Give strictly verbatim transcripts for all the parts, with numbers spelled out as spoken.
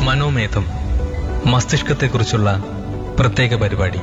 മനോമേധം മസ്തിഷ്കത്തെക്കുറിച്ചുള്ള പ്രത്യേക പരിപാടി.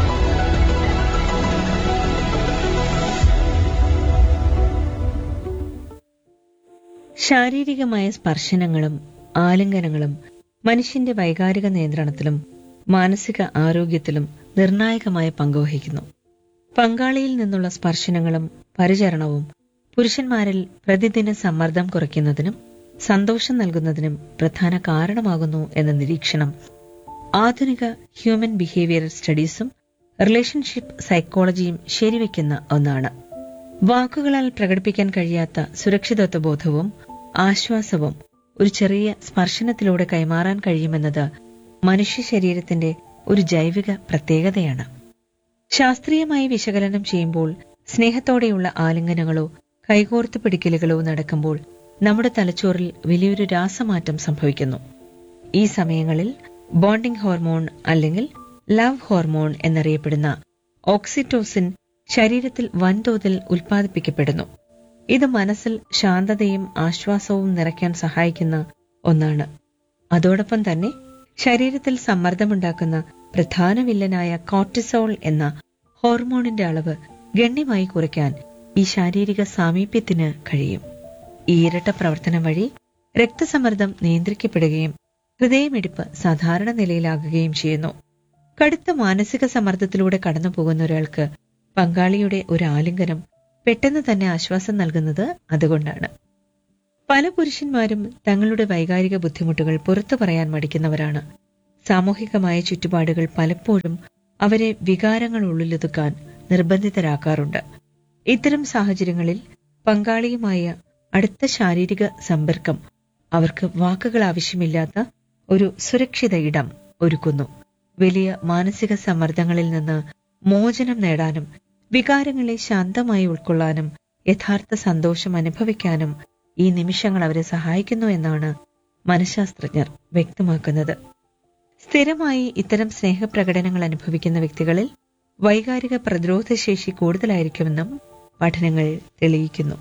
ശാരീരികമായ സ്പർശനങ്ങളും ആലിംഗനങ്ങളും മനുഷ്യന്റെ വൈകാരിക നിയന്ത്രണത്തിലും മാനസിക ആരോഗ്യത്തിലും നിർണായകമായ പങ്കുവഹിക്കുന്നു. പങ്കാളിയിൽ നിന്നുള്ള സ്പർശനങ്ങളും പരിചരണവും പുരുഷന്മാരിൽ പ്രതിദിന സമ്മർദ്ദം കുറയ്ക്കുന്നതിനും സന്തോഷം നൽകുന്നതിനും പ്രധാന കാരണമാകുന്നു എന്ന നിരീക്ഷണം ആധുനിക ഹ്യൂമൻ ബിഹേവിയറൽ സ്റ്റഡീസും റിലേഷൻഷിപ്പ് സൈക്കോളജിയും ശരിവെക്കുന്ന ഒന്നാണ്. വാക്കുകളാൽ പ്രകടിപ്പിക്കാൻ കഴിയാത്ത സുരക്ഷിതത്വ ബോധവും ആശ്വാസവും ഒരു ചെറിയ സ്പർശനത്തിലൂടെ കൈമാറാൻ കഴിയുമെന്നത് മനുഷ്യ ശരീരത്തിന്റെ ഒരു ജൈവിക പ്രത്യേകതയാണ്. ശാസ്ത്രീയമായി വിശകലനം ചെയ്യുമ്പോൾ സ്നേഹത്തോടെയുള്ള ആലിംഗനങ്ങളോ കൈകോർത്ത് പിടിക്കലുകളോ നടക്കുമ്പോൾ നമ്മുടെ തലച്ചോറിൽ വലിയൊരു രാസമാറ്റം സംഭവിക്കുന്നു. ഈ സമയങ്ങളിൽ ബോണ്ടിംഗ് ഹോർമോൺ അല്ലെങ്കിൽ ലവ് ഹോർമോൺ എന്നറിയപ്പെടുന്ന ഓക്സിറ്റോസിൻ ശരീരത്തിൽ വൻതോതിൽ ഉൽപ്പാദിപ്പിക്കപ്പെടുന്നു. ഇത് മനസ്സിൽ ശാന്തതയും ആശ്വാസവും നിറയ്ക്കാൻ സഹായിക്കുന്ന ഒന്നാണ്. അതോടൊപ്പം തന്നെ ശരീരത്തിൽ സമ്മർദ്ദമുണ്ടാക്കുന്ന പ്രധാന വില്ലനായ കോർട്ടിസോൾ എന്ന ഹോർമോണിന്റെ അളവ് ഗണ്യമായി കുറയ്ക്കാൻ ഈ ശാരീരിക സാമീപ്യത്തിന് കഴിയും. ഈ ഇരട്ട പ്രവർത്തനം വഴി രക്തസമ്മർദ്ദം നിയന്ത്രിക്കപ്പെടുകയും ഹൃദയമിടിപ്പ് സാധാരണ നിലയിലാകുകയും ചെയ്യുന്നു. കടുത്ത മാനസിക സമ്മർദ്ദത്തിലൂടെ കടന്നു പോകുന്ന ഒരാൾക്ക് പങ്കാളിയുടെ ഒരു ആലിംഗനം പെട്ടെന്ന് തന്നെ ആശ്വാസം നൽകുന്നത് അതുകൊണ്ടാണ്. പല പുരുഷന്മാരും തങ്ങളുടെ വൈകാരിക ബുദ്ധിമുട്ടുകൾ പുറത്തു പറയാൻ മടിക്കുന്നവരാണ്. സാമൂഹികമായ ചുറ്റുപാടുകൾ പലപ്പോഴും അവരെ വികാരങ്ങൾ ഉള്ളിലൊതുക്കാൻ നിർബന്ധിതരാക്കാറുണ്ട്. ഇത്തരം സാഹചര്യങ്ങളിൽ പങ്കാളിയുമായ അടുത്ത ശാരീരിക സമ്പർക്കം അവർക്ക് വാക്കുകൾ ആവശ്യമില്ലാത്ത ഒരു സുരക്ഷിത ഇടം ഒരുക്കുന്നു. വലിയ മാനസിക സമ്മർദ്ദങ്ങളിൽ നിന്ന് മോചനം നേടാനും വികാരങ്ങളെ ശാന്തമായി ഉൾക്കൊള്ളാനും യഥാർത്ഥ സന്തോഷം അനുഭവിക്കാനും ഈ നിമിഷങ്ങൾ അവരെ സഹായിക്കുന്നു എന്നാണ് മനഃശാസ്ത്രജ്ഞർ വ്യക്തമാക്കുന്നത്. സ്ഥിരമായി ഇത്തരം സ്നേഹപ്രകടനങ്ങൾ അനുഭവിക്കുന്ന വ്യക്തികളിൽ വൈകാരിക പ്രതിരോധശേഷി കൂടുതലായിരിക്കുമെന്നും പഠനങ്ങൾ തെളിയിക്കുന്നു.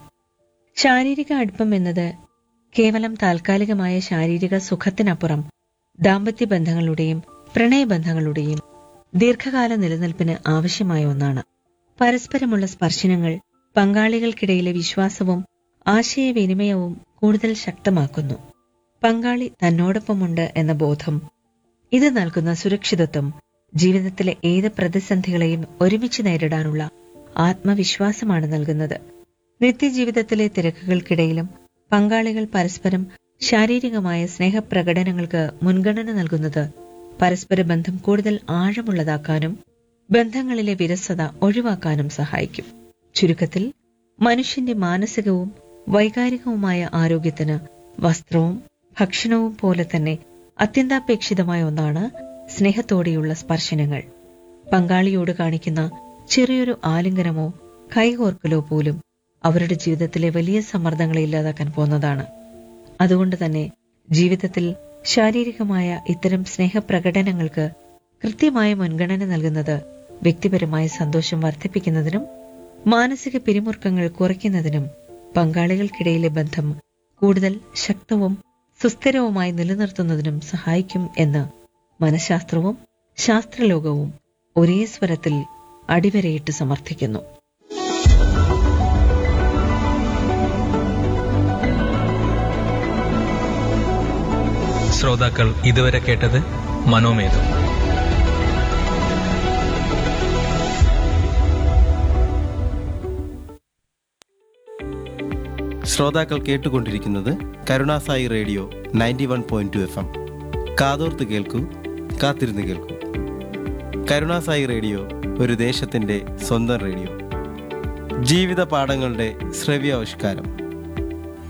ശാരീരിക അടുപ്പം എന്നത് കേവലം താൽക്കാലികമായ ശാരീരിക സുഖത്തിനപ്പുറം ദാമ്പത്യ ബന്ധങ്ങളുടെയും പ്രണയബന്ധങ്ങളുടെയും ദീർഘകാല നിലനിൽപ്പിന് ആവശ്യമായ ഒന്നാണ്. പരസ്പരമുള്ള സ്പർശനങ്ങൾ പങ്കാളികൾക്കിടയിലെ വിശ്വാസവും ആശയവിനിമയവും കൂടുതൽ ശക്തമാക്കുന്നു. പങ്കാളി തന്നോടൊപ്പമുണ്ട് എന്ന ബോധം, ഇത് നൽകുന്ന സുരക്ഷിതത്വം ജീവിതത്തിലെ ഏത് പ്രതിസന്ധികളെയും ഒരുമിച്ച് നേരിടാനുള്ള ആത്മവിശ്വാസമാണ് നൽകുന്നത്. നിത്യജീവിതത്തിലെ തിരക്കുകൾക്കിടയിലും പങ്കാളികൾ പരസ്പരം ശാരീരികമായ സ്നേഹപ്രകടനങ്ങൾക്ക് മുൻഗണന നൽകുന്നത് പരസ്പര ബന്ധം കൂടുതൽ ആഴമുള്ളതാക്കാനും ബന്ധങ്ങളിലെ വിരസത ഒഴിവാക്കാനും സഹായിക്കും. ചുരുക്കത്തിൽ, മനുഷ്യന്റെ മാനസികവും വൈകാരികവുമായ ആരോഗ്യത്തിന് വസ്ത്രവും ഭക്ഷണവും പോലെ തന്നെ അത്യന്താപേക്ഷിതമായ ഒന്നാണ് സ്നേഹത്തോടെയുള്ള സ്പർശനങ്ങൾ. പങ്കാളിയോട് കാണിക്കുന്ന ചെറിയൊരു ആലിംഗനമോ കൈകോർക്കലോ പോലും അവരുടെ ജീവിതത്തിലെ വലിയ സമ്മർദ്ദങ്ങളെ ഇല്ലാതാക്കാൻ പോകുന്നതാണ്. അതുകൊണ്ട് തന്നെ ജീവിതത്തിൽ ശാരീരികമായ ഇത്തരം സ്നേഹപ്രകടനങ്ങൾക്ക് കൃത്യമായ മുൻഗണന നൽകുന്നത് വ്യക്തിപരമായ സന്തോഷം വർദ്ധിപ്പിക്കുന്നതിനും മാനസിക പിരിമുറുക്കങ്ങൾ കുറയ്ക്കുന്നതിനും പങ്കാളികൾക്കിടയിലെ ബന്ധം കൂടുതൽ ശക്തവും സുസ്ഥിരവുമായി നിലനിർത്തുന്നതിനും സഹായിക്കും എന്ന് മനഃശാസ്ത്രവും ശാസ്ത്രലോകവും ഒരേ സ്വരത്തിൽ അടിവരയിട്ട് സമർത്ഥിക്കുന്നു. ശ്രോതാക്കൾ ഇതുവരെ കേട്ടത് മനോമേധം. ശ്രോതാക്കൾ കേട്ടുകൊണ്ടിരിക്കുന്നത് Karunasai radio ninety one point two F M. കാതോർത്ത് കേൾക്കൂ, കാത്തിരുന്ന് കേൾക്കൂ. കരുണാസായി റേഡിയോ ഒരു ദേശത്തിൻ്റെ സ്വന്തം റേഡിയോ. ജീവിത പാഠങ്ങളുടെ ശ്രവ്യാവിഷ്കാരം.